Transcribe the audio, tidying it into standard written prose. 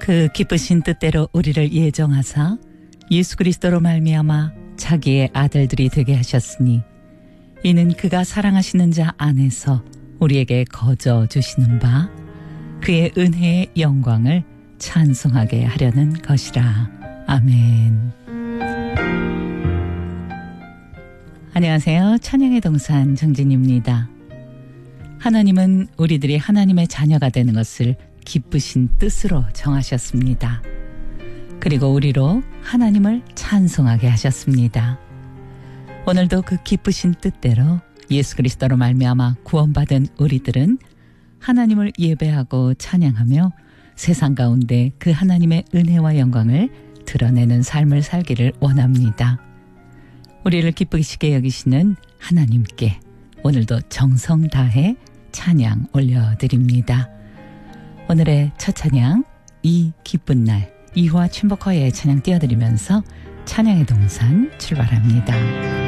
그 기쁘신 뜻대로 우리를 예정하사 예수 그리스도로 말미암아 자기의 아들들이 되게 하셨으니 이는 그가 사랑하시는 자 안에서 우리에게 거저 주시는 바 그의 은혜의 영광을 찬송하게 하려는 것이라. 아멘. 안녕하세요. 찬양의 동산 정진입니다. 하나님은 우리들이 하나님의 자녀가 되는 것을 기쁘신 뜻으로 정하셨습니다. 그리고 우리로 하나님을 찬송하게 하셨습니다. 오늘도 그 기쁘신 뜻대로 예수 그리스도로 말미암아 구원받은 우리들은 하나님을 예배하고 찬양하며 세상 가운데 그 하나님의 은혜와 영광을 드러내는 삶을 살기를 원합니다. 우리를 기쁘시게 여기시는 하나님께 오늘도 정성 다해 찬양 올려드립니다. 오늘의 첫 찬양, 이 기쁜 날, 이화 챔버커의 찬양 띄워드리면서 찬양의 동산 출발합니다.